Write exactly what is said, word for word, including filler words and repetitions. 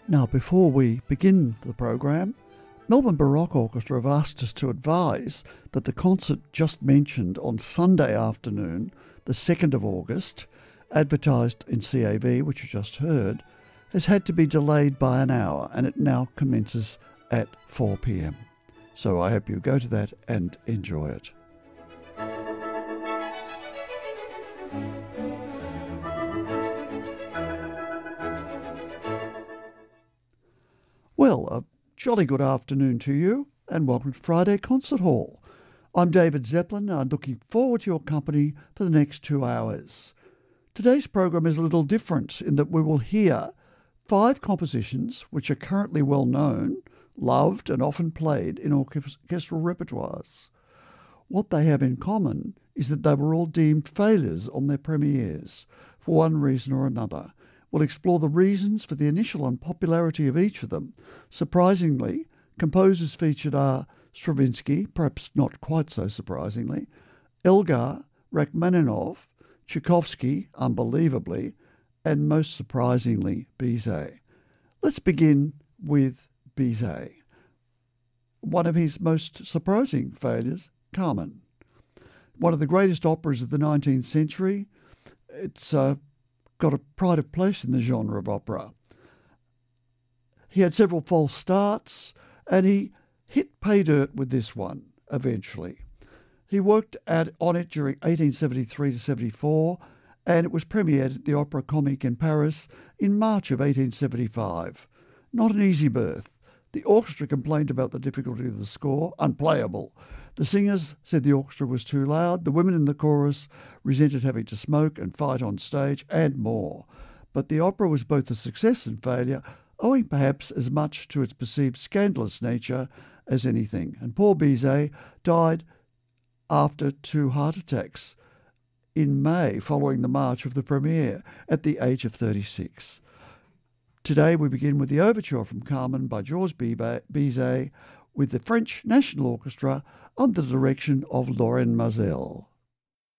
Now, before we begin the program, Melbourne Baroque Orchestra have asked us to advise that the concert just mentioned on Sunday afternoon, the second of August, advertised in C A V, which you just heard, has had to be delayed by an hour, and it now commences at four p m. So I hope you go to that and enjoy it. Well, a jolly good afternoon to you, and welcome to Friday Concert Hall. I'm David Zeppelin, and I'm looking forward to your company for the next two hours. Today's program is a little different in that we will hear five compositions which are currently well known, loved and often played in orchestral repertoires. What they have in common is that they were all deemed failures on their premieres, for one reason or another. We'll explore the reasons for the initial unpopularity of each of them. Surprisingly, composers featured are Stravinsky, perhaps not quite so surprisingly, Elgar, Rachmaninoff, Tchaikovsky, unbelievably, and most surprisingly, Bizet. Let's begin with Bizet. One of his most surprising failures, Carmen. One of the greatest operas of the nineteenth century. It's uh, got a pride of place in the genre of opera. He had several false starts, and he hit pay dirt with this one eventually. He worked at, on it during eighteen seventy-three to seventy-four, and it was premiered at the Opéra Comique in Paris in March of eighteen seventy-five. Not an easy berth. The orchestra complained about the difficulty of the score, unplayable. The singers said the orchestra was too loud, the women in the chorus resented having to smoke and fight on stage, and more. But the opera was both a success and failure, owing perhaps as much to its perceived scandalous nature as anything. And poor Bizet died after two heart attacks in May following the march of the premiere at the age of thirty-six. Today we begin with the overture from Carmen by Georges Bizet with the French National Orchestra under the direction of Lorin Maazel.